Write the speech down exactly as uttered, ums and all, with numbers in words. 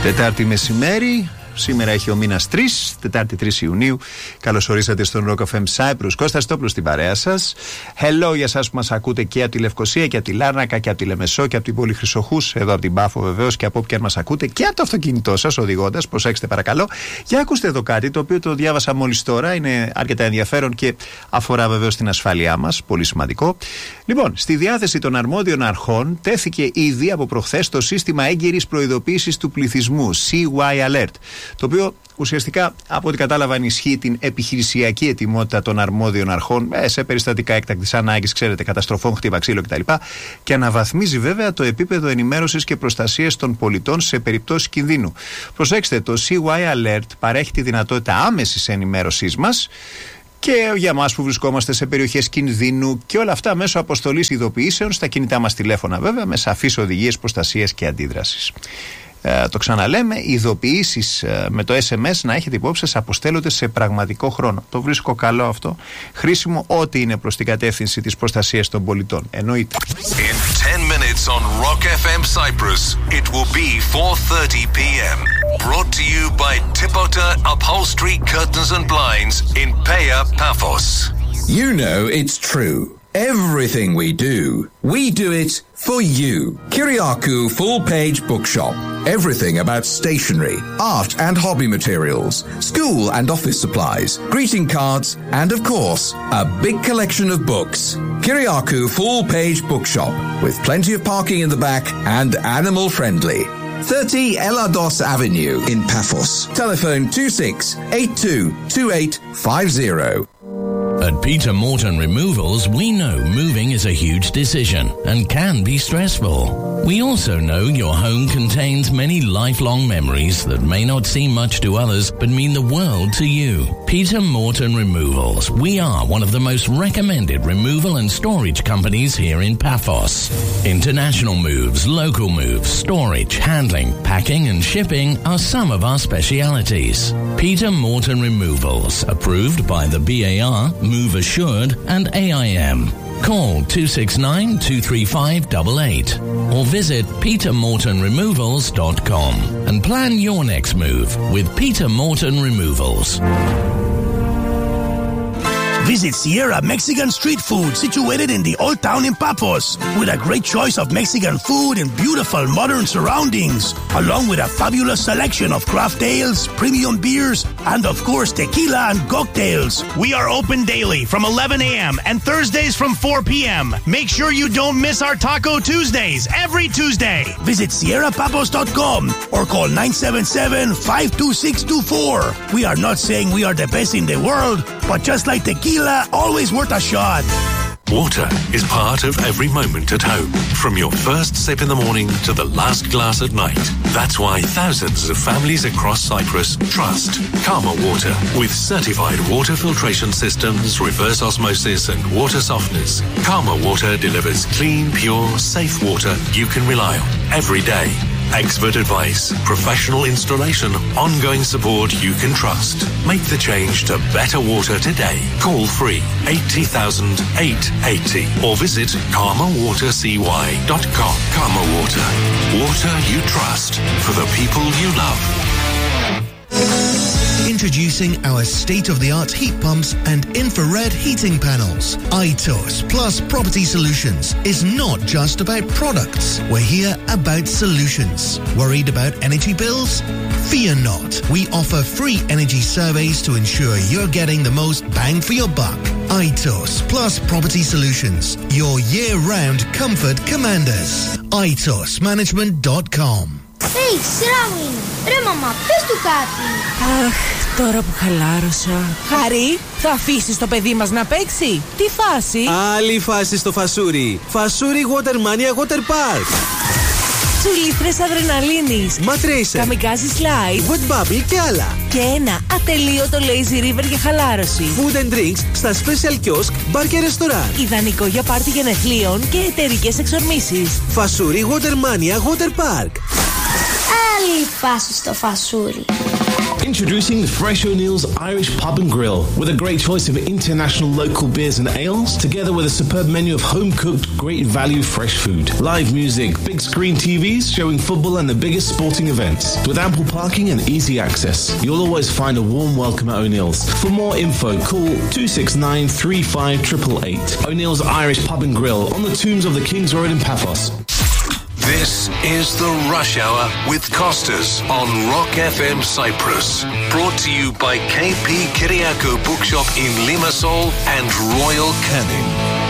Τετάρτη μεσημέρι. Σήμερα έχει ο μήνας τρεις, Τετάρτη τρεις Ιουνίου. Καλώς ορίσατε στον Rock εφ εμ Cyprus. Κώστας Τόπλος στην παρέα σας. Hello για εσάς που μας ακούτε και από τη Λευκοσία και από τη Λάρνακα και από τη Λεμεσό και από την πόλη Χρυσοχούς, εδώ από την Πάφο βεβαίως και από όπου και αν μας ακούτε και από το αυτοκίνητό σας οδηγώντας. Προσέξτε παρακαλώ. Για ακούστε εδώ κάτι το οποίο το διάβασα μόλις τώρα. Είναι αρκετά ενδιαφέρον και αφορά βεβαίως την ασφάλειά μας. Πολύ σημαντικό. Λοιπόν, στη διάθεση των αρμόδιων αρχών τέθηκε ήδη από προχθές το σύστημα έγκαιρης προειδοποίησης του πληθυσμού, σι γουάι Alert. Το οποίο ουσιαστικά, από ό,τι κατάλαβα, ενισχύει την επιχειρησιακή ετοιμότητα των αρμόδιων αρχών σε περιστατικά έκτακτης ανάγκης, ξέρετε, καταστροφών, χτύπα ξύλο κτλ. Και αναβαθμίζει βέβαια το επίπεδο ενημέρωσης και προστασίας των πολιτών σε περιπτώσεις κινδύνου. Προσέξτε, το σι γουάι Alert παρέχει τη δυνατότητα άμεσης ενημέρωσής μας και για εμάς που βρισκόμαστε σε περιοχές κινδύνου και όλα αυτά μέσω αποστολής ειδοποιήσεων στα κινητά μας τηλέφωνα, βέβαια, με σαφείς οδηγίες προστασίας και αντίδρασης. Ε, το ξαναλέμε, οι ειδοποιήσεις ε, με το ες εμ ες να έχετε υπόψη σας αποστέλλονται σε πραγματικό χρόνο. Το βρίσκω καλό αυτό. Χρήσιμο ό,τι είναι προς την κατεύθυνση της προστασίας των πολιτών. Εννοείται. In ten minutes on Rock εφ εμ Cyprus, it will be four thirty p.m. Brought to you by Tipota Upholstery Curtains and Blinds in Pea Paphos. You know it's true. Everything we do, we do it for you. Kyriakou Full Page Bookshop. Everything about stationery, art and hobby materials, school and office supplies, greeting cards, and of course, a big collection of books. Kyriakou Full Page Bookshop, with plenty of parking in the back and animal friendly. thirty Elados Avenue in Paphos. Telephone two six eight two two eight five zero. At Peter Morton Removals, we know moving is a huge decision and can be stressful. We also know your home contains many lifelong memories that may not seem much to others but mean the world to you. Peter Morton Removals. We are one of the most recommended removal and storage companies here in Paphos. International moves, local moves, storage, handling, packing and shipping are some of our specialities. Peter Morton Removals, approved by the B A R, Move Assured and A I M. Call two six nine two three five eight eight or visit peter morton removals dot com and plan your next move with Peter Morton Removals. Visit Sierra Mexican Street Food, situated in the Old Town in Paphos, with a great choice of Mexican food in beautiful modern surroundings, along with a fabulous selection of craft ales, premium beers, and of course tequila and cocktails. We are open daily from eleven a.m. and Thursdays from four p.m. Make sure you don't miss our Taco Tuesdays every Tuesday. Visit sierra paphos dot com or call nine seven seven five two six two four. We are not saying we are the best in the world, but just like tequila, always worth a shot. Water is part of every moment at home, from your first sip in the morning to the last glass at night. That's why thousands of families across Cyprus trust Karma Water. With certified water filtration systems, reverse osmosis and water softeners, Karma Water delivers clean, pure, safe water you can rely on every day. Expert advice, professional installation, ongoing support you can trust. Make the change to better water today. Call free eighty thousand eight hundred eighty or visit karma water c y dot com. Karma Water. Water you trust for the people you love. Introducing our state-of-the-art heat pumps and infrared heating panels. I T O S Plus Property Solutions is not just about products. We're here about solutions. Worried about energy bills? Fear not. We offer free energy surveys to ensure you're getting the most bang for your buck. I T O S Plus Property Solutions. Your year-round comfort commanders. I T O S management dot com. Hey, σειρά μου είναι. Ρε μαμά, πες του κάτι. Αχ, τώρα που χαλάρωσα. Χαρή, θα αφήσεις το παιδί μας να παίξει? Τι φάση? Άλλη φάση στο φασούρι. Φασούρι Watermania Water Park. Τσουλήθρες αδρεναλίνης, Mat-Racer, Καμικάζι Slide, Wet Bubble και άλλα. Και ένα ατελείωτο lazy river για χαλάρωση. Food and drinks στα special kiosk, bar και restaurant. Ιδανικό για πάρτι γενεθλίων και εταιρικές εξορμήσεις. Φασούρι Watermania Water Park. Άλλη φάση στο φασούρι. Introducing the Fresh O'Neill's Irish Pub and Grill, with a great choice of international local beers and ales, together with a superb menu of home-cooked, great value fresh food. Live music, big screen T Vs showing football and the biggest sporting events. With ample parking and easy access, you'll always find a warm welcome at O'Neill's. For more info, call two six nine, three five eight eight eight. O'Neill's Irish Pub and Grill on the Tombs of the King's Road in Paphos. This is the Rush Hour with Costas on Rock F M Cyprus. Brought to you by K P Kyriakou Bookshop in Limassol and Royal Canin.